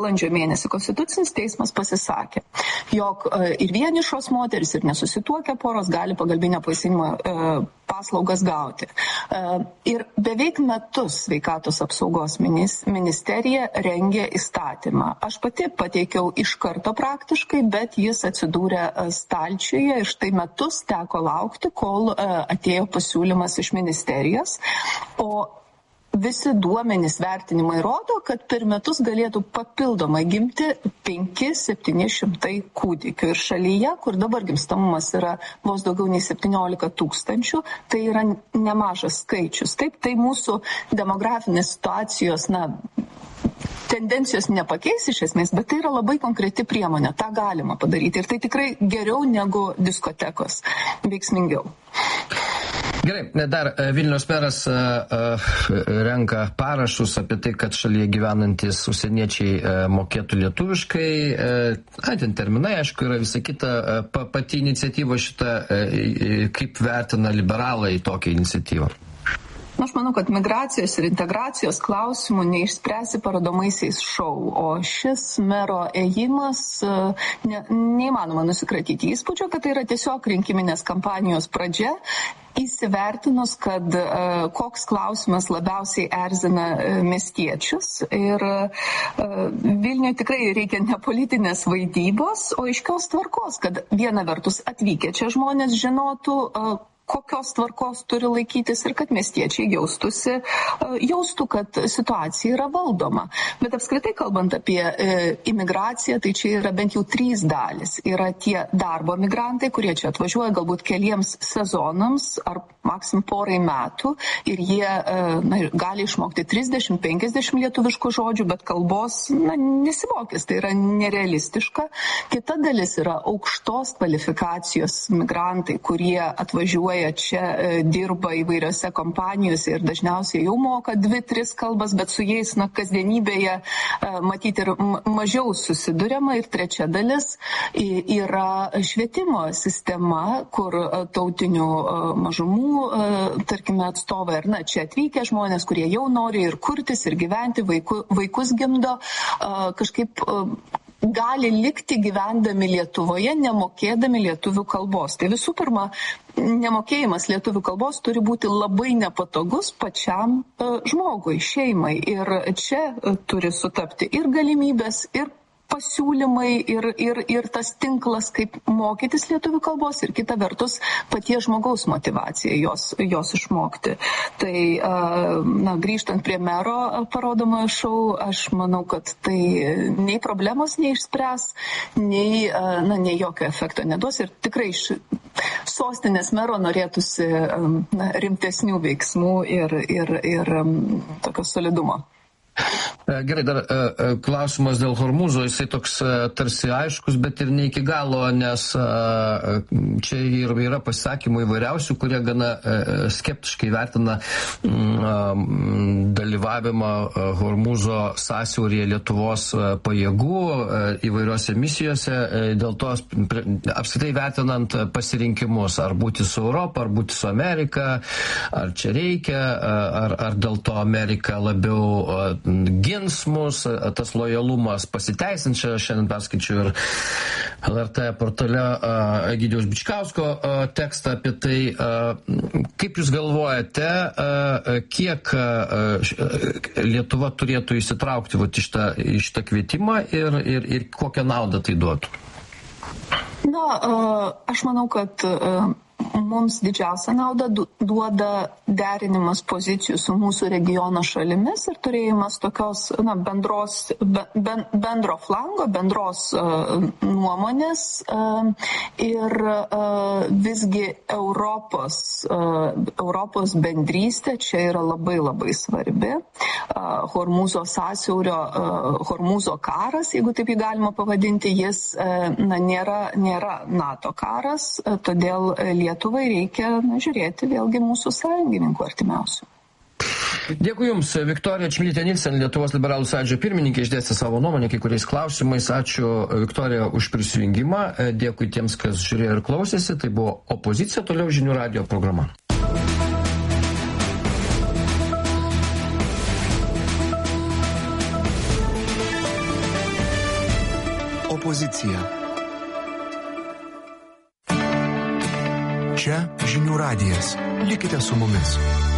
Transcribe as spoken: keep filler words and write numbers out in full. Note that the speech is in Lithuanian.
Balandžio mėnesį Konstitucinis teismas pasisakė, jog ir vienišos moteris, ir nesusituokę poros gali pagalbinio apvaisinimo paslaugas gauti. Ir beveik metus Sveikatos apsaugos ministerija rengė įstatymą. Aš pati pateikiau iš karto praktiškai, bet jis atsidūrė stalčiuje ir štai metus teko laukti, kol atėjo pasiūlymas iš ministerijos. O visi duomenys vertinimai rodo, kad per metus galėtų papildomai gimti penki septyni šimtai kūdikių. Ir šalyje, kur dabar gimstamumas yra vos daugiau nei septyniolika tūkstančių, tai yra nemažas skaičius. Taip, tai mūsų demografinės situacijos, na, tendencijos nepakeis iš esmės, bet tai yra labai konkreti priemonė. Ta galima padaryti. Ir tai tikrai geriau negu diskotekos, veiksmingiau. Gerai, dar Vilniaus meras uh, renka parašus apie tai, kad šalyje gyvenantis užsieniečiai uh, mokėtų lietuviškai. Uh, ten terminai, aišku, yra visa kita. Uh, pati iniciatyva šita, uh, kaip vertina liberalai tokią iniciatyvą? Aš manau, kad migracijos ir integracijos klausimų neišspręsi parodomaisiais šou, o šis mero ėjimas ne, neįmanoma nusikratyti įspūdžio, kad tai yra tiesiog rinkiminės kampanijos pradžia, įsivertinus, kad uh, koks klausimas labiausiai erzina uh, miestiečius. Ir uh, Vilniuje tikrai reikia ne politinės vaidybos, o aiškios tvarkos, kad viena vertus atvykę čia žmonės žinotų, uh, kokios tvarkos turi laikytis ir kad miestiečiai jaustusi, jaustų, kad situacija yra valdoma. Bet apskritai kalbant apie e, imigraciją, tai čia yra bent jau trys dalis. Yra tie darbo migrantai, kurie čia atvažiuoja galbūt keliems sezonams ar maksimum porai metų ir jie e, na, gali išmokti trisdešimt penkiasdešimt lietuviškų žodžių, bet kalbos na, nesimokys. Tai yra nerealistiška. Kita dalis yra aukštos kvalifikacijos migrantai, kurie atvažiuoja čia dirba įvairiose kompanijose ir dažniausiai jau moka dvi, tris kalbas, bet su jais na, kasdienybėje matyti ir mažiau susiduriama. Ir trečia dalis yra švietimo sistema, kur tautinių mažumų, tarkime, atstovai ir na, čia atvykę žmonės, kurie jau nori ir kurtis, ir gyventi, vaiku, vaikus gimdo, kažkaip gali likti gyvendami Lietuvoje, nemokėdami lietuvių kalbos. Tai visų pirma, nemokėjimas lietuvių kalbos turi būti labai nepatogus pačiam uh, žmogui, šeimai. Ir čia uh, turi sutapti ir galimybės, ir pasiūlymai, ir, ir, ir tas tinklas, kaip mokytis lietuvių kalbos, ir kita vertus paties žmogaus motyvacija jos, jos išmokti. Tai, na, grįžtant prie mero parodomojo šou, aš manau, kad tai nei problemos neišspręs, nei, na, nei jokio efekto neduos. Ir tikrai iš sostinės mero norėtųsi na, rimtesnių veiksmų ir, ir, ir tokio solidumo. Gerai, dar klausimas dėl Hormūzo, jisai toks tarsi aiškus, bet ir ne iki galo, nes čia yra pasisakymų įvairiausių, kurie gana skeptiškai vertina dalyvavimą Hormūzo sąsiauryje Lietuvos pajėgų įvairiose misijose, dėl to apskritai vertinant pasirinkimus, ar būti su Europa, ar būti su Amerika, ar čia reikia, ar, ar dėl to Amerika labiau gins mus, tas lojalumas pasiteisins. Čia šiandien perskaičiu ir L R T portale Egidijaus Bičkausko tekstą apie tai. Kaip Jūs galvojate, kiek Lietuva turėtų įsitraukti vat, į šitą, į šitą kvietimą ir, ir, ir kokią naudą tai duotų? Na, aš manau, kad mums didžiausią naudą duoda derinimas pozicijų su mūsų regiono šalimis ir turėjimas tokios na, bendros, ben, bendro flango, bendros uh, nuomonės uh, ir uh, visgi Europos, uh, Europos bendrystė čia yra labai labai svarbi. Uh, Hormūzo sąsiaurio, uh, Hormūzo karas, jeigu taip jį galima pavadinti, jis uh, na, nėra, nėra NATO karas, uh, todėl Lietuvai reikia na, žiūrėti vėlgi mūsų sąjungininkų artimiausių. Dėkui Jums, Viktorija Čmilytė Nilsen, Lietuvos liberalų sąjūdžio pirmininkė, išdėstė savo nuomonę kai kuriais klausimais. Ačiū, Viktorija, už prisijungimą. Dėkui tiems, kas žiūrėjo ir klausėsi. Tai buvo Opozicija, toliau žinių radijo programa. opozicija. Čia Žinių radijas. Likite su mumis.